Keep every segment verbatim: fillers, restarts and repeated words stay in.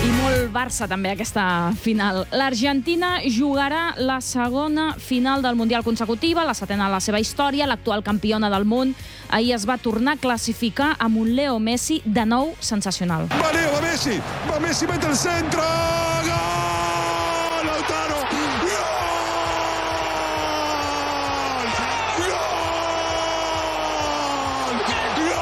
I molt Barça també aquesta final. L'Argentina jugarà la segona final del Mundial consecutiva, la setena a la seva història, l'actual campiona del món. Ahir es va tornar a classificar amb un Leo Messi de nou sensacional. Va Leo, va Messi, va Messi, mete el centro, gol, Lautaro, gol, gol, gol,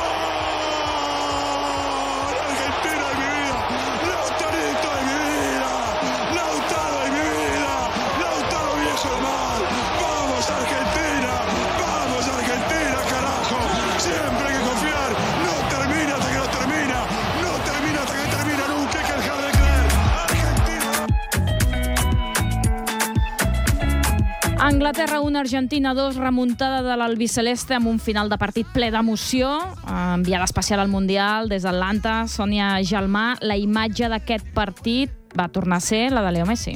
Argentina de mi vida, Lautarito de mi vida, Lautaro de mi vida, Lautaro viejo mal, vamos Argentina, vamos Argentina, carajo, siempre hay que confiar, no termina hasta que no termina, no termina hasta que termina, nunca hay que dejar de creer, Argentina. Anglaterra un, Argentina dos, remuntada de l'albiceleste amb un final de partit ple d'emoció. Enviada especial al Mundial des d'Atlanta, Sònia Gelmà. La imatge d'aquest partit va tornar a ser la de Leo Messi.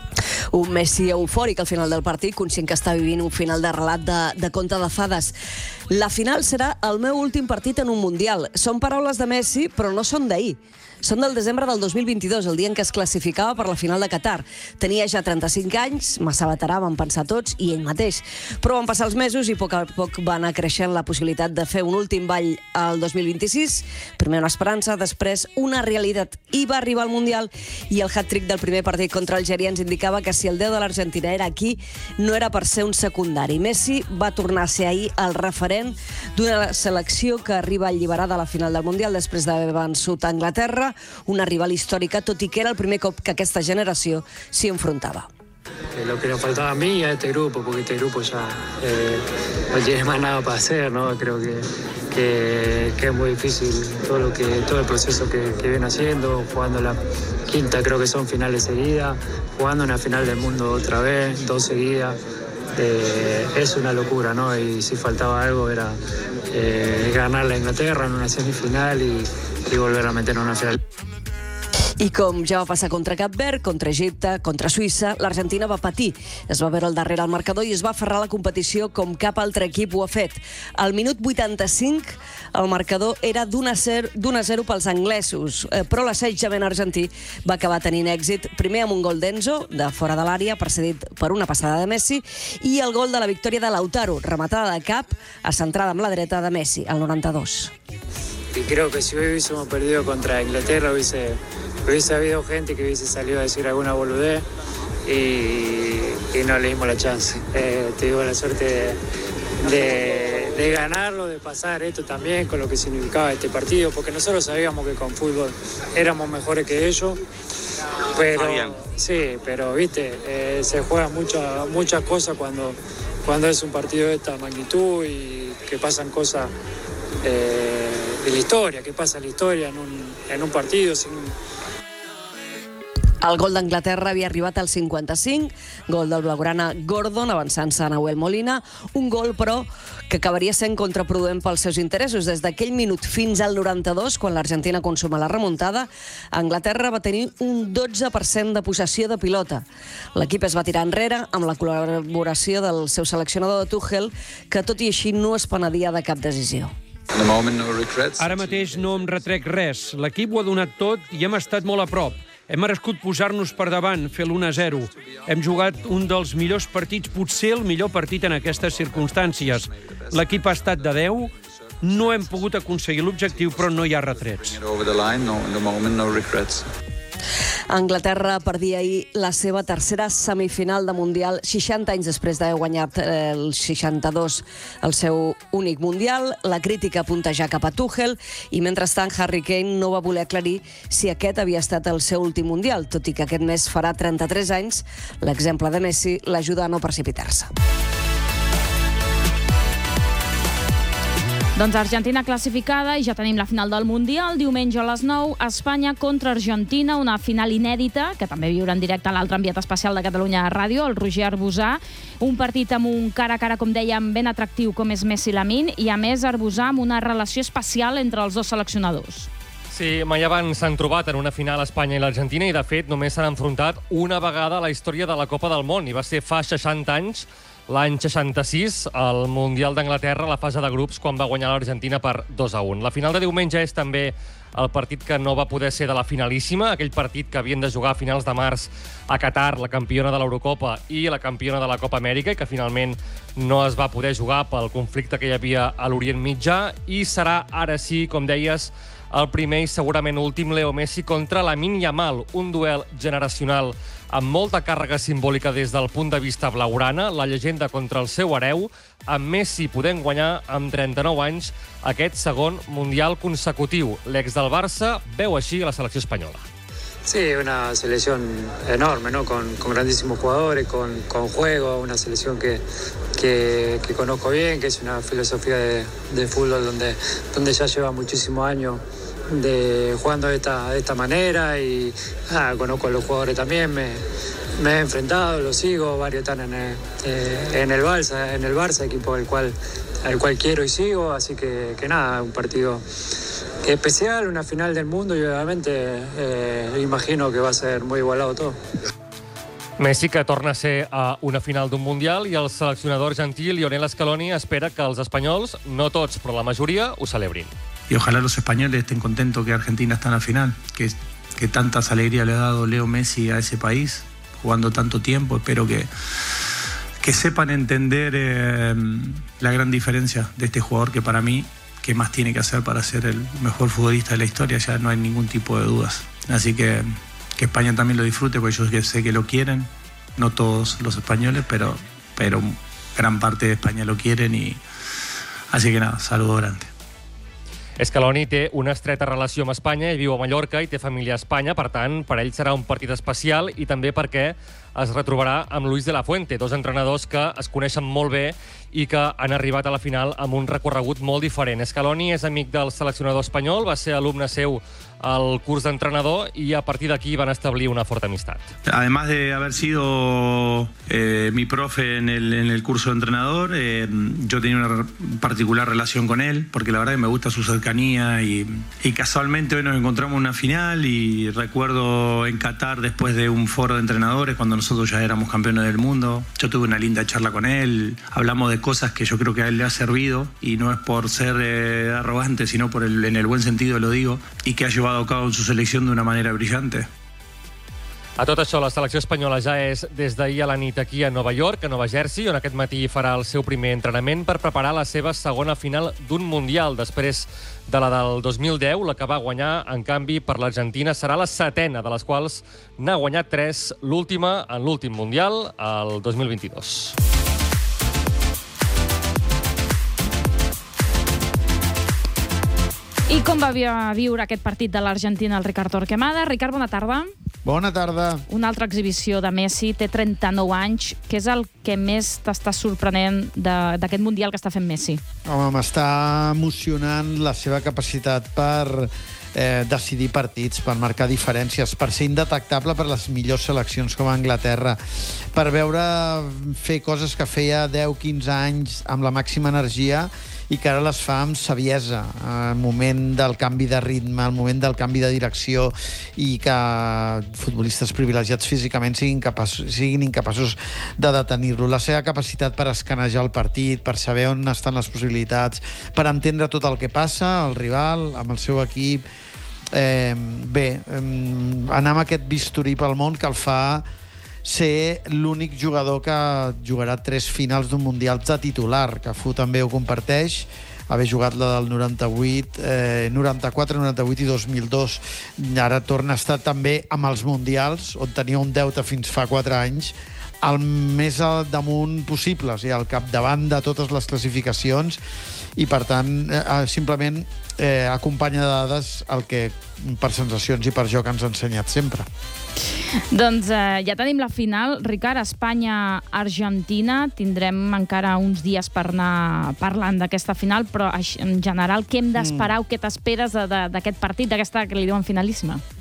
Un Messi eufòric al final del partit, conscient que està vivint un final de relat de, de conte de fades. La final serà el meu últim partit en un Mundial. Són paraules de Messi, però no són d'ahir. Són del desembre del dos mil vint-i-dos, el dia en què es classificava per la final de Qatar. Tenia ja trenta-cinc anys, massa veterà, van pensar tots, i ell mateix. Però van passar els mesos i a poc a poc va anar creixent la possibilitat de fer un últim ball al dos mil vint-i-sis. Primer una esperança, després una realitat. I va arribar al Mundial i el hat-trick del primer partit contra Algèria ens indicava que si el déu de l'Argentina era aquí, no era per ser un secundari. Messi va tornar a ser ahir el referent d'una selecció que arriba alliberada a la final del Mundial després d'haver vençut a Anglaterra, una rival històrica, tot i que era el primer cop que aquesta generació s'hi enfrontava. Lo que nos faltaba a mí y a este grupo, porque este grupo ya eh, no tiene más nada para hacer, ¿no? Creo que, que, que es muy difícil todo, lo que, todo el proceso que, que viene haciendo, jugando la quinta, creo que son finales seguidas, jugando una final del mundo otra vez, dos seguidas. Eh, es una locura, ¿no? Y si faltaba algo era eh, ganar la Inglaterra en una semifinal y, y volver a meter en una final. I com ja va passar contra Cap Verd, contra Egipte, contra Suïssa, l'Argentina va patir. Es va veure al darrere el marcador i es va aferrar a la competició com cap altre equip ho ha fet. Al minut vuitanta-cinc, el marcador era d'un a zero pels anglesos, eh, però l'assetjament argentí va acabar tenint èxit, primer amb un gol d'Enzo, de fora de l'àrea, precedit per una passada de Messi, i el gol de la victòria de Lautaro, rematada de cap, a centrada amb la dreta de Messi, al noranta-dos. Y creo que si hoy hubiésemos perdido contra Inglaterra hubiese, hubiese habido gente que hubiese salido a decir alguna boludez y, y no le dimos la chance. Eh, te digo la suerte de, de, de ganarlo, de pasar esto también con lo que significaba este partido, porque nosotros sabíamos que con fútbol éramos mejores que ellos, pero sí, pero viste, eh, se juegan muchas muchas cosas cuando, cuando es un partido de esta magnitud y que pasan cosas eh, de la historia, que pasa la historia en un, en un partido sin un... El gol d'Anglaterra havia arribat al cinquanta-cinc, gol del blaugrana Gordon, avançant-se a Nahuel Molina, un gol, però, que acabaria sent contraproduent pels seus interessos. Des d'aquell minut fins al noranta-dos, quan l'Argentina consuma la remuntada, Anglaterra va tenir un dotze per cent de possessió de pilota. L'equip es va tirar enrere amb la col·laboració del seu seleccionador de Tuchel, que tot i així no es penedia de cap decisió. Ara mateix no em retrec res. L'equip ho ha donat tot i hem estat molt a prop. Hem merescut posar-nos per davant, fer l'u a zero. Hem jugat un dels millors partits, potser el millor partit en aquestes circumstàncies. L'equip ha estat de deu, no hem pogut aconseguir l'objectiu, però no hi ha retrets. Anglaterra perdia ahir la seva tercera semifinal de Mundial, seixanta anys després d'haver guanyat el seixanta-dos el seu únic Mundial. La crítica apunta ja cap a Tuchel i, mentrestant, Harry Kane no va voler aclarir si aquest havia estat el seu últim Mundial, tot i que aquest mes farà trenta-tres anys. L'exemple de Messi l'ajuda a no precipitar-se. Doncs Argentina classificada i ja tenim la final del Mundial. Diumenge a les nou, Espanya contra Argentina, una final inèdita, que també viurà en directe a l'altre enviat especial de Catalunya a Ràdio, el Roger Arbusà. Un partit amb un cara a cara, com dèiem, ben atractiu com és Messi Lamine, i a més Arbusà amb una relació especial entre els dos seleccionadors. Sí, mai abans s'han trobat en una final Espanya i l'Argentina i, de fet, només s'han enfrontat una vegada a la història de la Copa del Món, i va ser fa seixanta anys, l'any seixanta-sis, al Mundial d'Anglaterra, a la fase de grups, quan va guanyar l'Argentina per dos a un. La final de diumenge és també el partit que no va poder ser de la finalíssima, aquell partit que havien de jugar a finals de març a Qatar, la campiona de l'Eurocopa i la campiona de la Copa Amèrica, i que finalment no es va poder jugar pel conflicte que hi havia a l'Orient Mitjà, i serà ara sí, com deies, el primer i segurament últim Leo Messi contra Lamine Yamal, un duel generacional amb molta càrrega simbòlica des del punt de vista blaugrana, la llegenda contra el seu hereu, amb Messi podent guanyar amb trenta-nou anys aquest segon Mundial consecutiu. L'ex del Barça veu així la selecció espanyola. Sí, una selección enorme, ¿no? Con, con grandísimos jugadores, con, con juego, una selección que, que, que conozco bien, que es una filosofía de, de fútbol donde, donde ya lleva muchísimos años de jugando de esta, de esta manera, y ah, conozco a los jugadores también, me, me he enfrentado, los sigo, varios están en el, eh, en el Barça, en el Barça, equipo al cual, al cual quiero y sigo, así que, que nada, un partido que especial, una final del mundo, y obviamente eh, imagino que va a ser muy igualado todo. Messi, que torna a ser a una final d'un Mundial, i el seleccionador argentí Lionel Scaloni espera que els espanyols, no tots, però la majoria, ho celebrin. Y ojalá los españoles estén contentos que Argentina está en la final, que, que tantas alegrías le ha dado Leo Messi a ese país, jugando tanto tiempo. Espero que, que sepan entender eh, la gran diferencia de este jugador, que para mí, que más tiene que hacer para ser el mejor futbolista de la historia, ya no hay ningún tipo de dudas. Así que que España también lo disfrute, porque yo sé que lo quieren, no todos los españoles, pero, pero gran parte de España lo quieren, y así que nada, saludo grande. Scaloni té una estreta relació amb Espanya, i viu a Mallorca i té família a Espanya, per tant, per ell serà un partit especial, i també perquè es retrobarà amb Luis de la Fuente, dos entrenadors que es coneixen molt bé i que han arribat a la final amb un recorregut molt diferent. Scaloni és amic del seleccionador espanyol, va ser alumne seu al curs d'entrenador, i a partir d'aquí van establir una forta amistat. Además de haber sido eh, mi profe en el, en el curso de entrenador, eh, yo tenía una particular relación con él, porque la verdad que me gusta su cercanía, y, y casualmente hoy nos encontramos en una final, y recuerdo en Qatar, después de un foro de entrenadores, cuando nosotros ya éramos campeones del mundo, yo tuve una linda charla con él, hablamos de cosas que yo creo que a él le ha servido, y no es por ser eh, arrogante, sino por el, en el buen sentido lo digo, y que ha llevado a cabo en su selección de una manera brillante. A tot això, la selecció espanyola ja és des d'ahir a la nit aquí a Nova York, a Nova Jersey, on aquest matí farà el seu primer entrenament per preparar la seva segona final d'un Mundial, després de la del dos mil deu, la que va guanyar, en canvi, per l'Argentina serà la setena, de les quals n'ha guanyat tres, l'última en l'últim Mundial, el dos mil vint-i-dos. I com va viure aquest partit de l'Argentina el Ricard Torquemada? Ricard, bona tarda. Bona tarda. Una altra exhibició de Messi, té trenta-nou anys. Què és el que més t'està sorprenent d'aquest Mundial que està fent Messi? Home, m'està emocionant la seva capacitat per eh, decidir partits, per marcar diferències, per ser indetectable per les millors seleccions com a Anglaterra, per veure fer coses que feia deu quinze anys amb la màxima energia i que ara les fa amb saviesa, al moment del canvi de ritme, al moment del canvi de direcció, i que futbolistes privilegiats físicament siguin, capaços, siguin incapaços de detenir-lo. La seva capacitat per escanejar el partit, per saber on estan les possibilitats, per entendre tot el que passa, el rival, amb el seu equip. Eh, bé, eh, anar amb aquest bisturí pel món que el fa ser l'únic jugador que jugarà tres finals d'un Mundial de titular, que Fu també ho comparteix, haver jugat la del noranta-vuit, eh, noranta-quatre, noranta-vuit i dos mil dos. Ara torna a estar també amb els Mundials, on tenia un deute fins fa quatre anys, el més al damunt possible, o sigui, al capdavant de totes les classificacions, i per tant eh, simplement eh, acompanya de dades el que per sensacions i per joc ens ha ensenyat sempre. Doncs eh, ja tenim la final. Ricard, Espanya-Argentina. Tindrem encara uns dies per anar parlant d'aquesta final, però en general què hem d'esperar mm. o què t'esperes d'aquest partit, d'aquesta que li diuen finalíssima?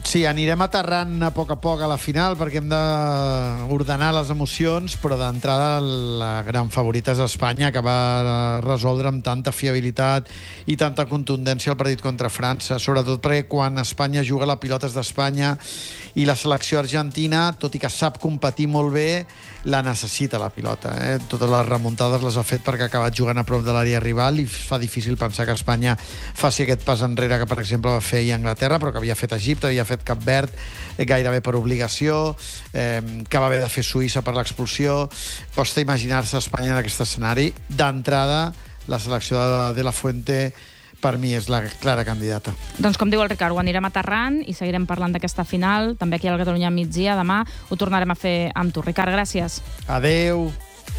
Sí, anirem aterrant a poc a poc a la final perquè hem d'ordenar les emocions, però d'entrada la gran favorita és Espanya, que va resoldre amb tanta fiabilitat i tanta contundència el partit contra França, sobretot perquè quan Espanya juga la pilota és d'Espanya i la selecció argentina, tot i que sap competir molt bé, la necessita la pilota. Eh? Totes les remuntades les ha fet perquè ha acabat jugant a prop de l'àrea rival i fa difícil pensar que Espanya faci aquest pas enrere que, per exemple, va fer ahir Anglaterra, però que havia fet Egipte, havia fet Cap Verd gairebé per obligació, eh, que va haver de fer Suïssa per l'expulsió. Costa imaginar-se Espanya en aquest escenari. D'entrada, la selecció de, de la Fuente per mi és la clara candidata. Doncs com diu el Ricard, ho anirem aterrant i seguirem parlant d'aquesta final, també aquí al Catalunya migdia. Demà ho tornarem a fer amb tu. Ricard, gràcies. Adeu.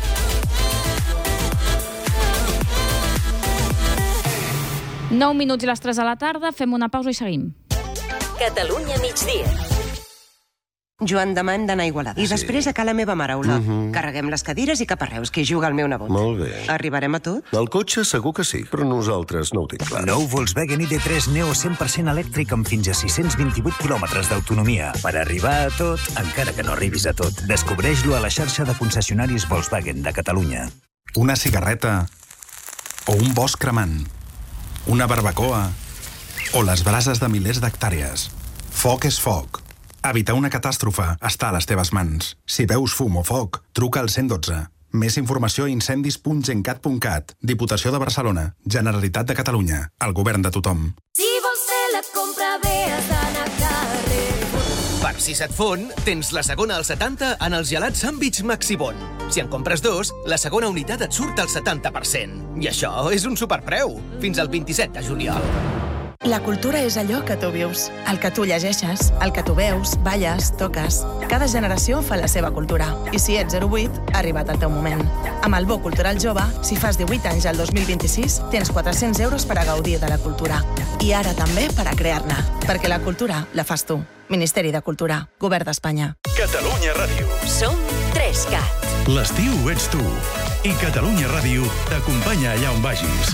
nou minuts i les tres de la tarda, fem una pausa i seguim. Catalunya migdia. Joan, demà hem d'anar a Igualada. I Sí. després a ca la meva mare, Olot. Mhm. Carreguem les cadires i cap a Reus, que hi juga el meu nebot. Molt bé. Arribarem a tot? El cotxe segur que sí, però nosaltres no ho tinc clar. Nou Volkswagen I D tres Neo cent per cent elèctric amb fins a sis-cents vint-i-vuit quilòmetres d'autonomia. Per arribar a tot, encara que no arribis a tot. Descobreix-lo a la xarxa de concessionaris Volkswagen de Catalunya. Una cigarreta o un bosc cremant, una barbacoa o les brases de milers d'hectàrees. Foc és foc. Evitar una catàstrofe està a les teves mans. Si veus fum o foc, truca al cent dotze. Més informació a incendis punt gencat punt cat. Diputació de Barcelona. Generalitat de Catalunya. El govern de tothom. Si vols fer la compra bé has d'anar a Carrefour. Per si se't fon, tens la segona al setanta en els gelats Sandwich Maxibon. Si en compres dos, la segona unitat et surt al setanta per cent. I això és un superpreu. Fins al vint-i-set de juliol. La cultura és allò que tu vius, el que tu llegeixes, el que tu veus, balles, toques. Cada generació fa la seva cultura. I si ets zero vuit, ha arribat el teu moment. Amb el Bo Cultural Jove, si fas divuit anys al dos mil vint-i-sis, tens quatre-cents euros per a gaudir de la cultura. I ara també per a crear-ne. Perquè la cultura la fas tu. Ministeri de Cultura. Govern d'Espanya. Catalunya Ràdio. Som tres cat. L'estiu ets tu. I Catalunya Ràdio t'acompanya allà on vagis.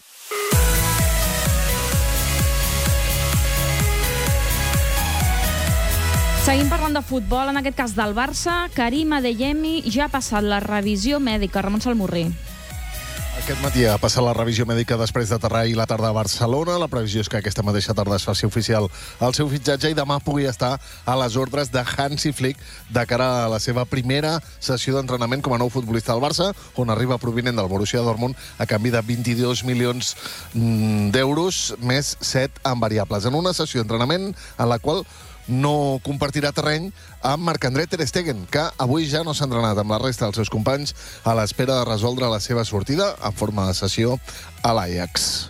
Seguim parlant de futbol, en aquest cas del Barça. Karim Adeyemi ja ha passat la revisió mèdica. Ramon Salmurri. Aquest matí ha passat la revisió mèdica després d'aterrar ahir la tarda a Barcelona. La previsió és que aquesta mateixa tarda es faci oficial el seu fitxatge i demà pugui estar a les ordres de Hansi Flick de cara a la seva primera sessió d'entrenament com a nou futbolista del Barça, on arriba provinent del Borussia Dortmund a canvi de vint-i-dos milions d'euros més set en variables. En una sessió d'entrenament en la qual no compartirà terreny amb Marc-André Ter Stegen, que avui ja no s'ha entrenat amb la resta dels seus companys a l'espera de resoldre la seva sortida en forma de sessió a l'Ajax.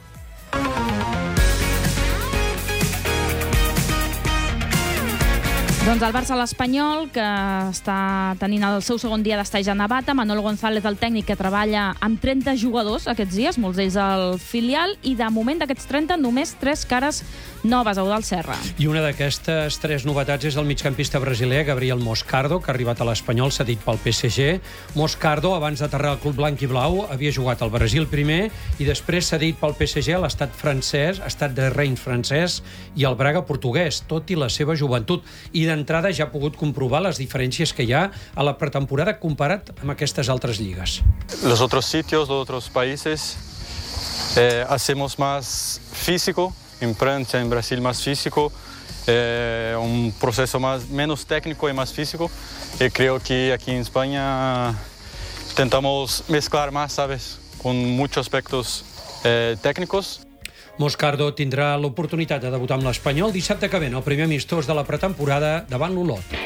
Doncs el Barça a l'Espanyol, que està tenint el seu segon dia d'estage a Navata. Manolo González, el tècnic, que treballa amb trenta jugadors aquests dies, molts d'ells al filial, i de moment d'aquests trenta només tres cares noves, Eudald Serra. I una d'aquestes tres novetats és el migcampista brasiler Gabriel Moscardo, que ha arribat a l'Espanyol cedit pel P S G. Moscardo, abans d'aterrar al club blanc i blau, havia jugat al Brasil primer i després cedit pel P S G a l'estat francès, estat de Rennes francès, i al Braga portuguès, tot i la seva joventut. I d'entrada ja ha pogut comprovar les diferències que hi ha a la pretemporada comparat amb aquestes altres lligues. Los otros sitios, los otros países, eh, hacemos más físico. En Francia, en Brasil, más físico, eh, un proceso más, menos técnico y más físico. Y creo que aquí en España intentamos mezclar más, ¿sabes?, con muchos aspectos eh, técnicos. Moscardo tindrà l'oportunitat de debutar amb l'Espanyol dissabte que ve, el primer amistós de la pretemporada davant l'Olot.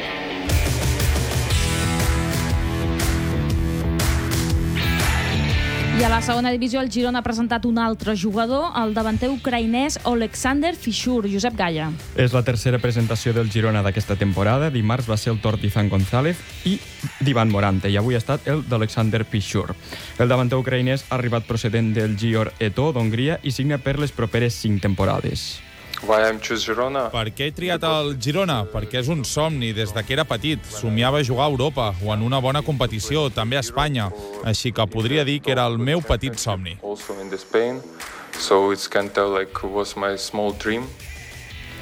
I a la segona divisió el Girona ha presentat un altre jugador, el davanter ucraïnès Oleksandr Fishur. Josep Galla. És la tercera presentació del Girona d'aquesta temporada. Dimarts va ser el tort d'Izan González i d'Ivan Morante, i avui ha estat el d'Oleksandr Fishur. El davanter ucraïnès ha arribat procedent del Gior Eto d'Hongria i signa per les properes cinc temporades. Per què he triat el Girona? Perquè és un somni des de que era petit. Somiava jugar a Europa o en una bona competició, també a Espanya. Així que podria dir que era el meu petit somni.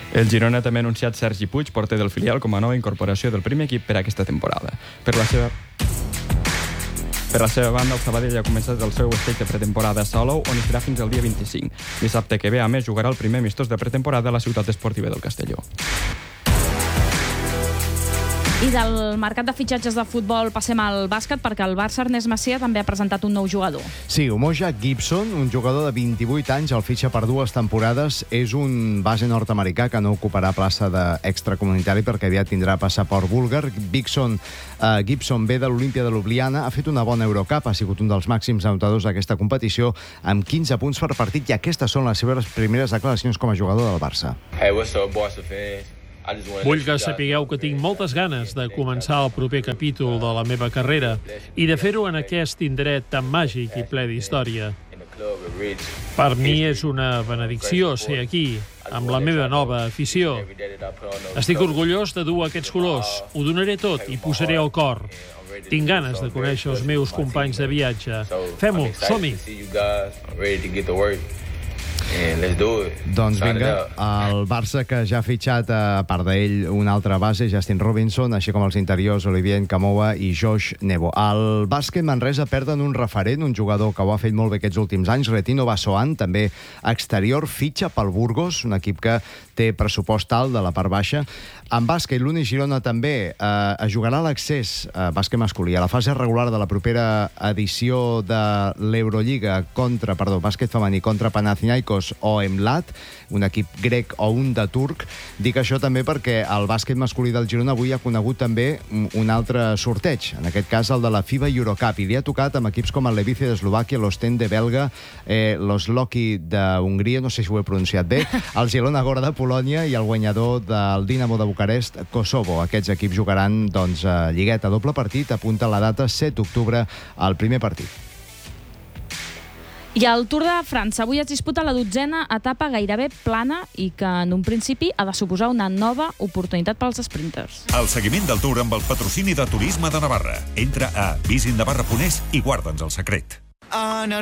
El Girona també ha anunciat Sergi Puig, porter del filial, com a nova incorporació del primer equip per a aquesta temporada. Per la seva... Per la seva banda, el Sabadell ha començat el seu estate de pretemporada a Salou, on hi serà fins al dia vint-i-cinc. Dissabte que ve, a més, jugarà el primer amistós de pretemporada a la ciutat esportiva del Castelló. I del mercat de fitxatges de futbol passem al bàsquet, perquè el Barça Ernest Macià també ha presentat un nou jugador. Sí, Umoja Gibson, un jugador de vint-i-vuit anys, el fitxa per dues temporades. És un base nord-americà que no ocuparà plaça d'extracomunitari perquè aviat tindrà passaport búlgar. Gibson, uh, Gibson ve de l'Olímpia de Ljubljana, ha fet una bona Eurocup, ha sigut un dels màxims anotadors d'aquesta competició, amb quinze punts per partit, i aquestes són les seves primeres declaracions com a jugador del Barça. Hey, what's up, Barça fans? Vull que sapigueu que tinc moltes ganes de començar el proper capítol de la meva carrera i de fer-ho en aquest indret tan màgic i ple d'història. Per mi és una benedicció ser aquí, amb la meva nova afició. Estic orgullós de dur aquests colors, ho donaré tot i posaré el cor. Tinc ganes de conèixer els meus companys de viatge. Fem-ho, som-hi! Doncs vinga, el Barça, que ja ha fitxat, a part d'ell, un altre base, Justin Robinson, així com els interiors Olivier Nkamhoua i Josh Nebo. Al bàsquet Manresa perden un referent, un jugador que ho ha fet molt bé aquests últims anys, Retino Bassoan, també exterior, fitxa pel Burgos, un equip que té pressupost alt de la part baixa. En bàsquet, l'Uni Girona també eh, es jugarà l'accés, eh, bàsquet masculí, a la fase regular de la propera edició de l'Eurolliga contra, perdó, bàsquet femení contra Panathinaikos o Emlat, un equip grec o un de turc. Dic això també perquè el bàsquet masculí del Girona avui ha conegut també un altre sorteig, en aquest cas el de la FIBA Eurocup, i li ha tocat amb equips com el Levice d'Eslovàquia, l'Ostende belga, eh, l'Osloki d'Hongria, no sé si ho he pronunciat bé, el Zielona Góra de Polònia i el guanyador del Dinamo de Bucarest, Kosovo. Aquests equips jugaran, doncs, a lligueta doble partit, apunta la data set d'octubre al primer partit. I el Tour de França avui es disputa la dotzena etapa gairebé plana i que en un principi ha de suposar una nova oportunitat pels sprinters. El seguiment del Tour amb el patrocini de Turisme de Navarra. Entra a visit navarra punt es i guarda'ns el secret.